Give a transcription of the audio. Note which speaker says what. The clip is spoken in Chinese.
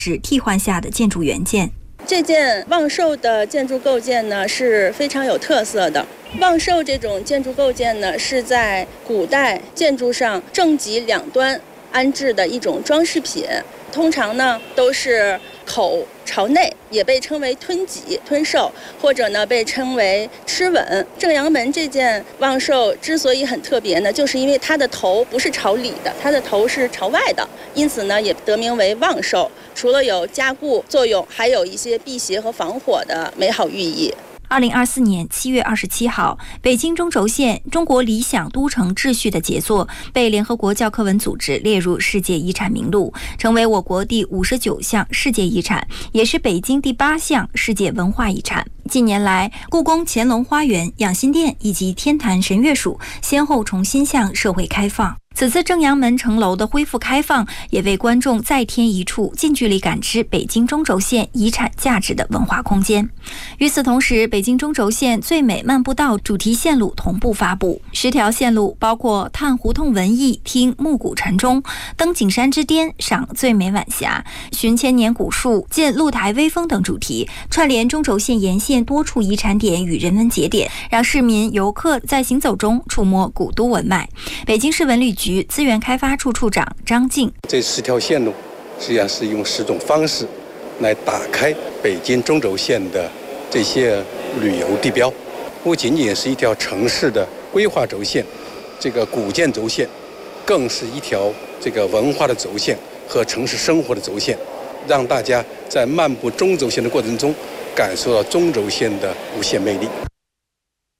Speaker 1: 是替换下的建筑原件。
Speaker 2: 这件望寿的建筑构件呢是非常有特色的。望寿这种建筑构件呢是在古代建筑上正脊两端安置的一种装饰品，通常呢都是口朝内，也被称为吞脊、吞寿，或者呢被称为螭吻。正阳门这件望寿之所以很特别呢，就是因为它的头不是朝里的，它的头是朝外的，因此呢也得名为望寿。除了有加固作用，还有一些辟邪和防火的美好寓意。
Speaker 1: 2024年7月27号，北京中轴线中国理想都城秩序的杰作被联合国教科文组织列入世界遗产名录，成为我国第59项世界遗产，也是北京第8项世界文化遗产。近年来，故宫乾隆花园、养心殿以及天坛神乐署先后重新向社会开放。此次正阳门城楼的恢复开放，也为观众再添一处近距离感知北京中轴线遗产价值的文化空间。与此同时，北京中轴线最美漫步道主题线路同步发布，10条线路包括探胡同文艺、听暮鼓晨钟、登景山之巅、赏最美晚霞、寻千年古树、见露台微风等主题，串联中轴线沿线多处遗产点与人文节点，让市民游客在行走中触摸古都文脉。北京市文旅局资源开发处处长张静：
Speaker 3: 这10条线路实际上是用10种方式来打开北京中轴线的这些旅游地标，不仅仅是一条城市的规划轴线，这个古建轴线，更是一条这个文化的轴线和城市生活的轴线，让大家在漫步中轴线的过程中感受到中轴线的无限魅力。